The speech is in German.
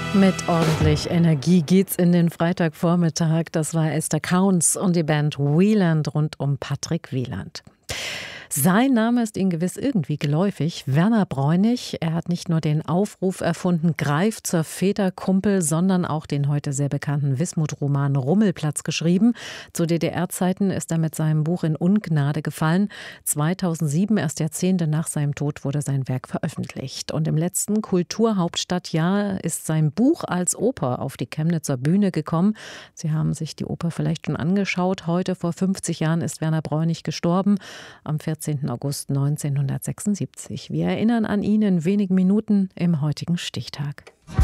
Mit ordentlich Energie geht's in den Freitagvormittag. Das war Esther Kaunz und die Band Wieland rund um Patrick Wieland. Sein Name ist Ihnen gewiss irgendwie geläufig. Werner Bräunig. Er hat nicht nur den Aufruf erfunden, greif zur Väterkumpel, sondern auch den heute sehr bekannten Wismut-Roman Rummelplatz geschrieben. Zu DDR-Zeiten ist er mit seinem Buch in Ungnade gefallen. 2007, erst Jahrzehnte nach seinem Tod, wurde sein Werk veröffentlicht. Und im letzten Kulturhauptstadtjahr ist sein Buch als Oper auf die Chemnitzer Bühne gekommen. Sie haben sich die Oper vielleicht schon angeschaut. Heute, vor 50 Jahren, ist Werner Bräunig gestorben. Am 14. August 1976. Wir erinnern an ihn in wenigen Minuten im heutigen Stichtag.